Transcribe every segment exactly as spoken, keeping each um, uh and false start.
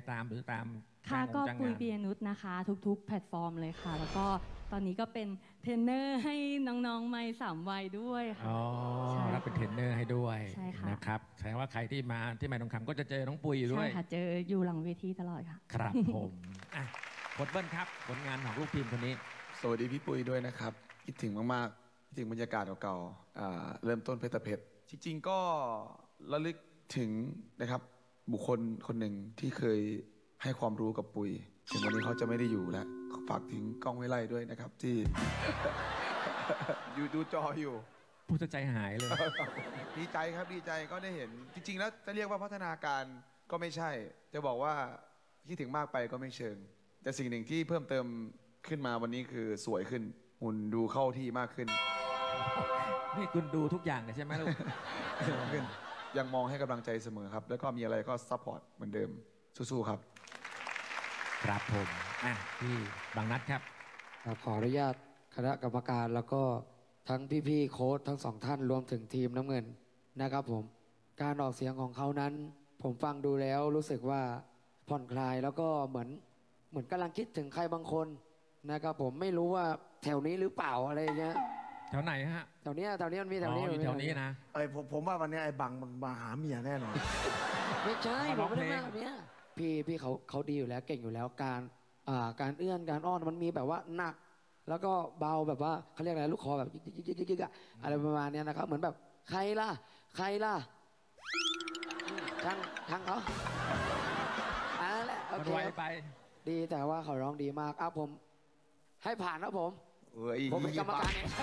ตามหรือตามค่ะก็ปุยเปียนุชนะคะทุกๆแพลตฟอร์มเลยค่ะแล้วก็ตอนนี้ก็เป็นเทรนเนอร์ให้น้องๆไม่สามวัยด้วยค่ะอ๋อรับเป็นเทรนเนอร์ให้ด้วยใช่ค่ะนะครับแสดงว่าใครที่มาที่ไม่ทองคำก็จะเจอน้องปุยอยู่ด้วยใช่ค่ะเจออยู่หลังเวทีตลอดค่ะครับผมอ่ะโค้ชเบิ้ลครับผลงานของลูกทีมคนนี้สวัสดีพี่ปุยด้วยนะครับคิดถึงมากๆคิดถึงบรรยากาศเก่าๆเริ่มต้นเพชรตะเพชรจริงๆก็ระลึกถึงนะครับบุคคลคนหนึ่งที่เคยให้ความรู้กับปุยถึงวันนี้เขาจะไม่ได้อยู่แล้วฝากถึงกล้องไว้ไล่ด้วยนะครับที่ อยู่ดูจออยู่พูดใจหายเลยดีใจครับดีใจก็ได้เห็นจริงๆแล้วจะเรียกว่าพัฒนาการก็ไม่ใช่จะบอกว่าคิดถึงมากไปก็ไม่เชิงแต่สิ่งหนึ่งที่เพิ่มเติมขึ้นมาวันนี้คือสวยขึ้นหุ่นดูเข้าที่มากขึ้นนี่คุณดูทุกอย่างเลยใช่ไหมลูกขึ้นยังมองให้กำลังใจเสมอครับแล้วก็มีอะไรก็ซัพพอร์ตเหมือนเดิมสู้ๆครับครับผมอ่ะพี่บางนัดครับขออนุญาตคณะกรรมการแล้วก็ทั้งพี่ๆโค้ชทั้งสองท่านรวมถึงทีมน้ำเงินนะครับผมการออกเสียงของเขานั้นผมฟังดูแล้วรู้สึกว่าผ่อนคลายแล้วก็เหมือนเหมือนกำลังคิดถึงใครบางคนนะครับผมไม่รู้ว่าแถวนี้หรือเปล่าอะไรเงี้ยแถวไหนฮะแถวนี้แถวนี้มันมีแถวนี้อยู่แถวนี้นะไอ้ผมผมว่าวันนี้ไอ้บังมันมาหาเมียแน่นอนไม่ใช่ผมไม่ได้มาเนี้ยพี่พี่เขาเขาดีอยู่แล้วเก่งอยู่แล้วการอ่าการเอื้อนการอ้อนมันมีแบบว่าหนักแล้วก็เบาแบบว่าเขาเรียกอะไรลูกคอแบบยิกๆๆอะไรประมาณนี้นะครับเหมือนแบบใครล่ะใครล่ะช่างช่างเขาอันนั้นแหละโอเคไปดีแต่ว่าเขาร้องดีมากอ่ะผมให้ผ่านครับผมผมเป็นกรรมการเอง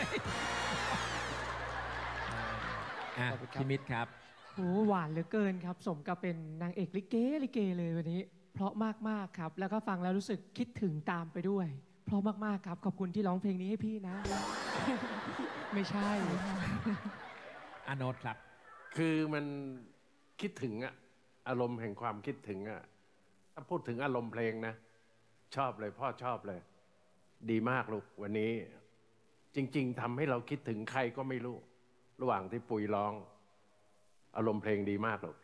อ่ะพี่มิตรครับโอ้หวานเหลือเกินครับสมกับเป็นนางเอกลิเกลิเกเลยวันนี้เพราะมากๆครับแล้วก็ฟังแล้วรู้สึกคิดถึงตามไปด้วยเพราะมากๆครับขอบคุณที่ร้องเพลงนี้ให้พี่นะไม่ใช่อาโนตครับคือมันคิดถึงอะอารมณ์แห่งความคิดถึงอะถ้าพูดถึงอารมณ์เพลงนะชอบเลยพ่อชอบเลยดีมากลูกวันนี้จริงๆทำให้เราคิดถึงใครก็ไม่รู้ระหว่างที่ปุยร้องอารมณ์เพลงดีมากลูก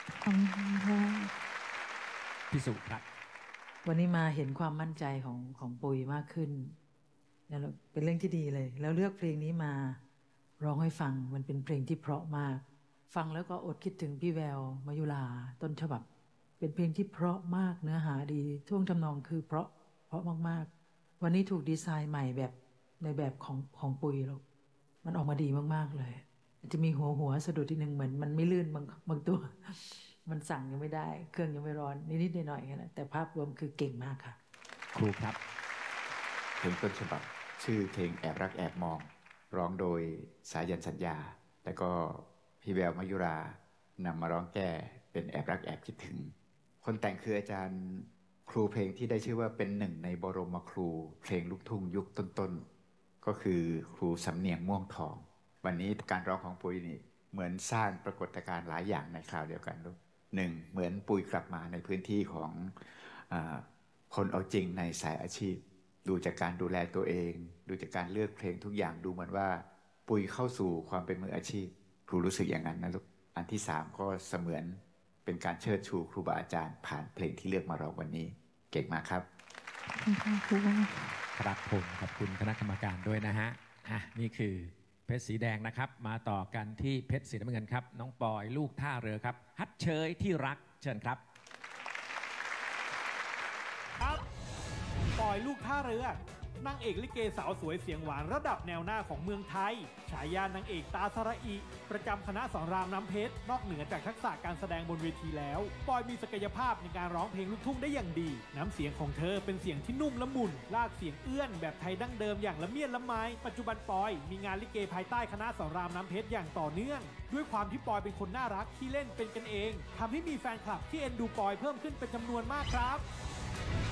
พี่สุครับวันนี้มาเห็นความมั่นใจของของปุยมากขึ้นนั่นเป็นเรื่องที่ดีเลยแล้วเลือกเพลงนี้มาร้องให้ฟังมันเป็นเพลงที่เพราะมากฟังแล้วก็อดคิดถึงพี่แววมายุราต้นฉบับเป็นเพลงที่เพราะมากเนื้อหาดีท่วงทำนองคือเพราะเพราะมากๆวันนี้ถูกดีไซน์ใหม่แบบในแบบของของปุยลูกมันออกมาดีมากๆเลยจะมีหัวหัวสะดุดทีหนึ่งเหมือนมันไม่ลื่นบางบางตัวมันสั่งยังไม่ได้เครื่องยังไม่ร้อนนิดๆหน่อยๆแค่นั้นแต่ภาพรวมคือเก่งมากค่ะครูครับเพลงต้นฉบับชื่อเพลงแอบรักแอบมองร้องโดยสายันสัญญาแล้วก็พี่แววมายุรานำมาร้องแก้เป็นแอบรักแอบคิดถึงคนแต่งคืออาจารย์ครูเพลงที่ได้ชื่อว่าเป็นหนึ่งในบรมครูเพลงลูกทุ่งยุคต้นๆก็คือครูสำเนียงม่วงทองวันนี้การร้องของปุยนี่เหมือนสร้างปรากฏการณ์หลายอย่างในคราวเดียวกันลูกหนึ่งเหมือนปุยกลับมาในพื้นที่ของอ่าคนเอาจริงในสายอาชีพดูจากการดูแลตัวเองดูจากการเลือกเพลงทุกอย่างดูเหมือนว่าปุยเข้าสู่ความเป็นมืออาชีพครูรู้สึกอย่างนั้นนะลูกอันที่สามก็เสมือนเป็นการเชิดชูครูบาอาจารย์ผ่านเพลงที่เลือกมาร้องวันนี้เก่งมากครับครับผมขอบคุณคณะกรรมการด้วยนะฮะอ่ะนี่คือเพชรสีแดงนะครับมาต่อกันที่เพชรสีน้ำเงินครับน้องปอยลูกท่าเรือครับฮัทเชยที่รักเชิญครับครับปอยลูกท่าเรือนางเอกลิเกสาวสวยเสียงหวานระดับแนวหน้าของเมืองไทยฉายานางเอกตาสระอิประจำคณะสอนรามน้ำเพชรนอกเหนือจากทักษะการแสดงบนเวทีแล้วปอยมีศักยภาพในการร้องเพลงลูกทุ่งได้อย่างดีน้ำเสียงของเธอเป็นเสียงที่นุ่มละมุนลากเสียงเอื้อนแบบไทยดั้งเดิมอย่างละเมียดละไมปัจจุบันปอยมีงานลิเกภายใต้คณะสอนรามน้ำเพชรอย่างต่อเนื่องด้วยความที่ปอยเป็นคนน่ารักที่เล่นเป็นกันเองทำให้มีแฟนคลับที่เอ็นดูปอยเพิ่มขึ้นเป็นจำนวนมากครับ